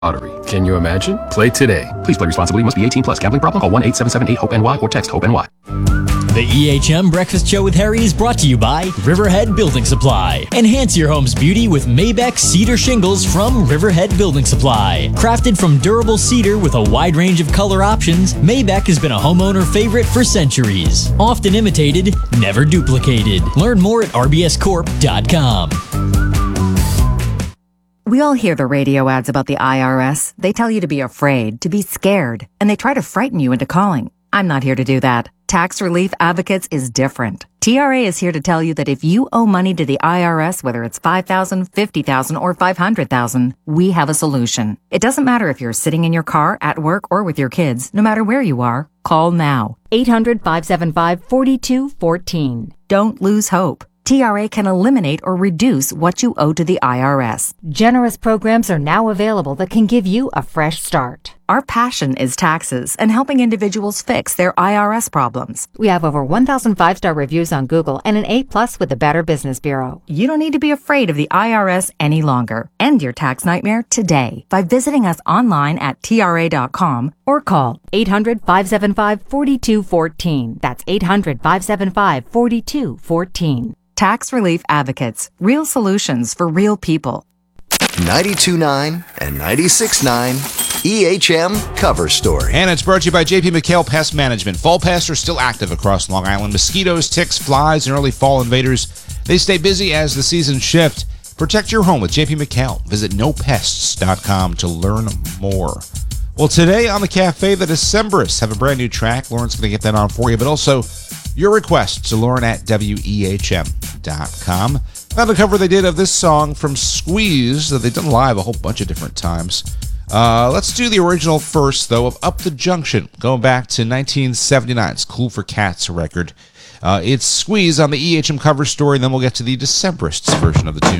Lottery. Can you imagine? Play today. Please play responsibly. Must be 18 plus. Gambling problem? Call 1-877-8-HOPE-NY or text HOPE-NY. The EHM Breakfast Show with Harry is brought to you by Riverhead Building Supply. Enhance your home's beauty with Maybeck Cedar Shingles from Riverhead Building Supply. Crafted from durable cedar with a wide range of color options, Maybeck has been a homeowner favorite for centuries. Often imitated, never duplicated. Learn more at rbscorp.com. We all hear the radio ads about the IRS. They tell you to be afraid, to be scared, and they try to frighten you into calling. I'm not here to do that. Tax Relief Advocates is different. TRA is here to tell you that if you owe money to the IRS, whether it's $5,000, $50,000, or $500,000, we have a solution. It doesn't matter if you're sitting in your car, at work, or with your kids. No matter where you are, call now. 800-575-4214. Don't lose hope. TRA can eliminate or reduce what you owe to the IRS. Generous programs are now available that can give you a fresh start. Our passion is taxes and helping individuals fix their IRS problems. We have over 1,000 5-star reviews on Google and an A+ with the Better Business Bureau. You don't need to be afraid of the IRS any longer. End your tax nightmare today by visiting us online at TRA.com or call 800-575-4214. That's 800-575-4214. Tax Relief Advocates. Real solutions for real people. 92.9 and 96.9 EHM Cover Story. And it's brought to you by JP McHale Pest Management. Fall pests are still active across Long Island. Mosquitoes, ticks, flies, and early fall invaders. They stay busy as the seasons shift. Protect your home with JP McHale. Visit nopests.com to learn more. Well, today on the Cafe, the Decemberists have a brand new track. Lauren's going to get that on for you, but also your request to Lauren at WEHM.com. Found a cover they did of this song from Squeeze that they've done live a whole bunch of different times. Let's do the original first, though, of Up the Junction, going back to 1979. It's Cool for Cats record. It's Squeeze on the EHM Cover Story, and then we'll get to the Decemberists version of the tune.